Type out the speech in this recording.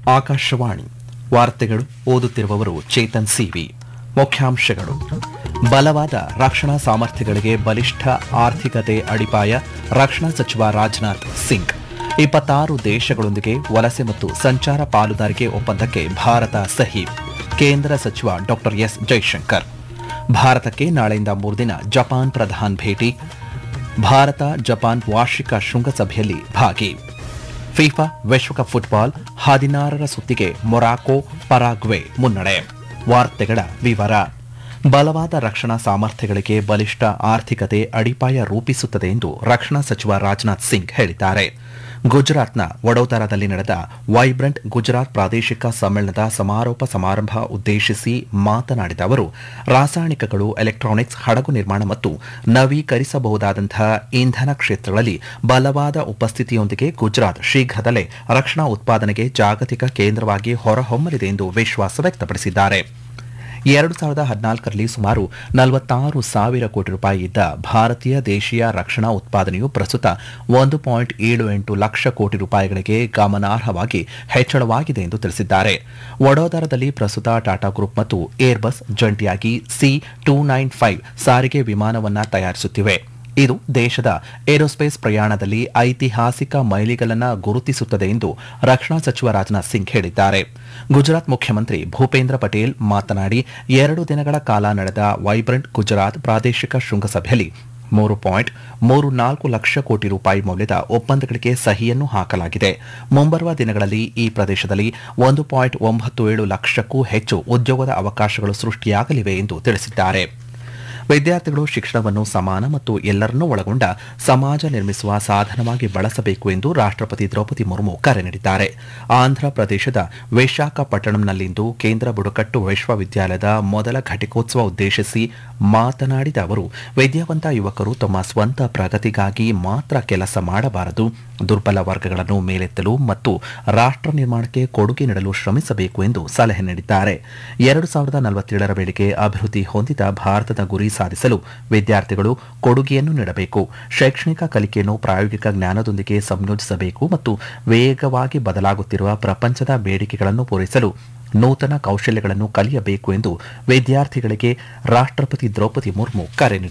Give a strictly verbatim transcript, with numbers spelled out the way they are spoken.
ಆಕಾಶವಾಣಿ ವಾರ್ತೆಗಳು ಓದುತ್ತಿರುವವರು ಚೇತನ್ ಸಿವಿ. ಮುಖ್ಯಾಂಶಗಳು: ಬಲವಾದ ರಕ್ಷಣಾ ಸಾಮರ್ಥ್ಯಗಳಿಗೆ ಬಲಿಷ್ಠ ಆರ್ಥಿಕತೆ ಅಡಿಪಾಯ, ರಕ್ಷಣಾ ಸಚಿವ ರಾಜನಾಥ್ ಸಿಂಗ್. ಇಪ್ಪತ್ತಾರು ದೇಶಗಳೊಂದಿಗೆ ವಲಸೆ ಮತ್ತು ಸಂಚಾರ ಪಾಲುದಾರಿಕೆ ಒಪ್ಪಂದಕ್ಕೆ ಭಾರತ ಸಹಿ. ಕೇಂದ್ರ ಸಚಿವ ಡಾ ಎಸ್ ಜೈಶಂಕರ್. ಭಾರತಕ್ಕೆ ನಾಳೆಯಿಂದ ಮೂರು ದಿನ ಜಪಾನ್ ಪ್ರಧಾನ್ ಭೇಟಿ. ಭಾರತ ಜಪಾನ್ ವಾರ್ಷಿಕ ಶೃಂಗಸಭೆಯಲ್ಲಿ ಭಾಗಿ. ಫಿಫಾ ವಿಶ್ವಕಪ್ ಫುಟ್ಬಾಲ್ ಹದಿನಾರರ ಸುತ್ತಿಗೆ ಮೊರಾಕೊ ಪರಾಗ್ವೆ ಮುನ್ನಡೆ. ವಾರ್ತೆಗಳ ವಿವರ. ಬಲವಾದ ರಕ್ಷಣಾ ಸಾಮರ್ಥ್ಯಗಳಿಗೆ ಬಲಿಷ್ಠ ಆರ್ಥಿಕತೆ ಅಡಿಪಾಯ ರೂಪಿಸುತ್ತದೆ ಎಂದು ರಕ್ಷಣಾ ಸಚಿವ ರಾಜನಾಥ್ ಸಿಂಗ್ ಹೇಳಿದ್ದಾರೆ. ಗುಜರಾತ್ನ ವಡೋದರಾದಲ್ಲಿ ನಡೆದ ವೈಬ್ರೆಂಟ್ ಗುಜರಾತ್ ಪ್ರಾದೇಶಿಕ ಸಮ್ಮೇಳನದ ಸಮಾರೋಪ ಸಮಾರಂಭ ಉದ್ದೇಶಿಸಿ ಮಾತನಾಡಿದ ಅವರು, ರಾಸಾಯನಿಕಗಳು, ಎಲೆಕ್ಟ್ರಾನಿಕ್ಸ್, ಹಡಗು ನಿರ್ಮಾಣ ಮತ್ತು ನವೀಕರಿಸಬಹುದಾದಂತಹ ಇಂಧನ ಕ್ಷೇತ್ರಗಳಲ್ಲಿ ಬಲವಾದ ಉಪಸ್ಥಿತಿಯೊಂದಿಗೆ ಗುಜರಾತ್ ಶೀಘ್ರದಲ್ಲೇ ರಕ್ಷಣಾ ಉತ್ಪಾದನೆಗೆ ಜಾಗತಿಕ ಕೇಂದ್ರವಾಗಿ ಹೊರಹೊಮ್ಮಲಿದೆ ಎಂದು ವಿಶ್ವಾಸ ವ್ಯಕ್ತಪಡಿಸಿದ್ದಾರೆ. ಎರಡು ಸಾವಿರದ ಹದಿನಾಲ್ಕರಲ್ಲಿ ಸುಮಾರು ನಲವತ್ತಾರು ಸಾವಿರ ಕೋಟಿ ರೂಪಾಯಿ ಇದ್ದ ಭಾರತೀಯ ದೇಶೀಯ ರಕ್ಷಣಾ ಉತ್ಪಾದನೆಯು ಪ್ರಸ್ತುತ ಒಂದು ಪಾಯಿಂಟ್ ಏಳು ಎಂಟು ಲಕ್ಷ ಕೋಟಿ ರೂಪಾಯಿಗಳಿಗೆ ಗಮನಾರ್ಹವಾಗಿ ಹೆಚ್ಚಳವಾಗಿದೆ ಎಂದು ತಿಳಿಸಿದ್ದಾರೆ. ವಡೋದರಾದಲ್ಲಿ ಪ್ರಸ್ತುತ ಟಾಟಾ ಗ್ರೂಪ್ ಮತ್ತು ಏರ್ಬಸ್ ಜಂಟಿಯಾಗಿ ಸಿ ಟೂ ನೈನ್ ಫೈವ್ ಸಾರಿಗೆ ವಿಮಾನವನ್ನು ತಯಾರಿಸುತ್ತಿವೆ. ಇದು ದೇಶದ ಏರೋಸ್ಪೇಸ್ ಪ್ರಯಾಣದಲ್ಲಿ ಐತಿಹಾಸಿಕ ಮೈಲಿಗಲ್ಲನ್ನು ಗುರುತಿಸುತ್ತದೆ ಎಂದು ರಕ್ಷಣಾ ಸಚಿವ ರಾಜನಾಥ್ ಸಿಂಗ್ ಹೇಳಿದ್ದಾರೆ. ಗುಜರಾತ್ ಮುಖ್ಯಮಂತ್ರಿ ಭೂಪೇಂದ್ರ ಪಟೇಲ್ ಮಾತನಾಡಿ, ಎರಡು ದಿನಗಳ ಕಾಲ ನಡೆದ ವೈಬ್ರೆಂಟ್ ಗುಜರಾತ್ ಪ್ರಾದೇಶಿಕ ಶೃಂಗಸಭೆಯಲ್ಲಿ ಮೂರು ಪಾಯಿಂಟ್ ಮೂರು ನಾಲ್ಕು ಲಕ್ಷ ಕೋಟಿ ರೂಪಾಯಿ ಮೌಲ್ಯದ ಒಪ್ಪಂದಗಳಿಗೆ ಸಹಿಯನ್ನು ಹಾಕಲಾಗಿದೆ. ಮುಂಬರುವ ದಿನಗಳಲ್ಲಿ ಈ ಪ್ರದೇಶದಲ್ಲಿ ಒಂದು ಪಾಯಿಂಟ್ ಒಂಬತ್ತು ಏಳು ಲಕ್ಷಕ್ಕೂ ಹೆಚ್ಚು ಉದ್ಯೋಗದ ಅವಕಾಶಗಳು ಸೃಷ್ಟಿಯಾಗಲಿವೆ ಎಂದು ತಿಳಿಸಿದ್ದಾರೆ. ವಿದ್ಯಾರ್ಥಿಗಳು ಶಿಕ್ಷಣವನ್ನು ಸಮಾನ ಮತ್ತು ಎಲ್ಲರನ್ನೂ ಒಳಗೊಂಡ ಸಮಾಜ ನಿರ್ಮಿಸುವ ಸಾಧನವಾಗಿ ಬಳಸಬೇಕು ಎಂದು ರಾಷ್ಟ್ರಪತಿ ದ್ರೌಪದಿ ಮುರ್ಮು ಕರೆ ನೀಡಿದ್ದಾರೆ. ಆಂಧ್ರಪ್ರದೇಶದ ವಿಶಾಖಪಟ್ಟಣಂನಲ್ಲಿಂದು ಕೇಂದ್ರ ಬುಡಕಟ್ಟು ವಿಶ್ವವಿದ್ಯಾಲಯದ ಮೊದಲ ಘಟಿಕೋತ್ಸವ ಉದ್ದೇಶಿಸಿ ಮಾತನಾಡಿದ ಅವರು, ವಿದ್ಯಾವಂತ ಯುವಕರು ತಮ್ಮ ಸ್ವಂತ ಪ್ರಗತಿಗಾಗಿ ಮಾತ್ರ ಕೆಲಸ ಮಾಡಬಾರದು, ದುರ್ಬಲ ವರ್ಗಗಳನ್ನು ಮೇಲೆತ್ತಲು ಮತ್ತು ರಾಷ್ಟ್ರ ನಿರ್ಮಾಣಕ್ಕೆ ಕೊಡುಗೆ ನೀಡಲು ಶ್ರಮಿಸಬೇಕು ಎಂದು ಸಲಹೆ ನೀಡಿದ್ದಾರೆ. ಎರಡು ಸಾವಿರದ ನಲವತ್ತೇಳರ ವೇಳೆಗೆ ಅಭಿವೃದ್ಧಿ ಹೊಂದಿದ ಭಾರತದ ಗುರಿ ಸಾಧಿಸಲು ವಿದ್ಯಾರ್ಥಿಗಳು ಕೊಡುಗೆಯನ್ನು ನೀಡಬೇಕು. ಶೈಕ್ಷಣಿಕ ಕಲಿಕೆಯನ್ನು ಪ್ರಾಯೋಗಿಕ ಜ್ಞಾನದೊಂದಿಗೆ ಸಂಯೋಜಿಸಬೇಕು ಮತ್ತು ವೇಗವಾಗಿ ಬದಲಾಗುತ್ತಿರುವ ಪ್ರಪಂಚದ ಬೇಡಿಕೆಗಳನ್ನು ಪೂರೈಸಲು ನೂತನ ಕೌಶಲ್ಯಗಳನ್ನು ಕಲಿಯಬೇಕು ಎಂದು ವಿದ್ಯಾರ್ಥಿಗಳಿಗೆ ರಾಷ್ಟ್ರಪತಿ ದ್ರೌಪದಿ ಮುರ್ಮು ಕರೆ ನೀಡಿದ್ದಾರೆ.